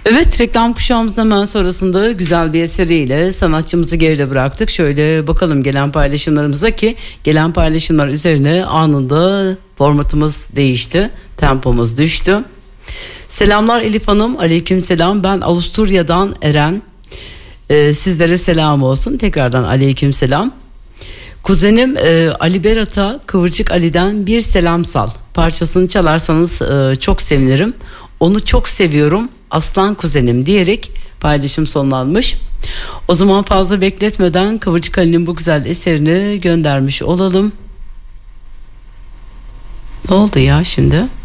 Evet, reklam kuşağımızın hemen sonrasında güzel bir eseriyle sanatçımızı geride bıraktık. Şöyle bakalım gelen paylaşımlarımıza, ki gelen paylaşımlar üzerine anında formatımız değişti. Tempomuz düştü. Selamlar Elif Hanım. Aleyküm selam. Ben Avusturya'dan Eren. Sizlere selam olsun. Tekrardan aleyküm selam. Kuzenim Ali Berat'a Kıvırcık Ali'den bir selam sal. Parçasını çalarsanız çok sevinirim. Onu çok seviyorum aslan kuzenim diyerek paylaşım sonlanmış. O zaman fazla bekletmeden Kıvırcık Ali'nin bu güzel eserini göndermiş olalım. Ne oldu ya şimdi?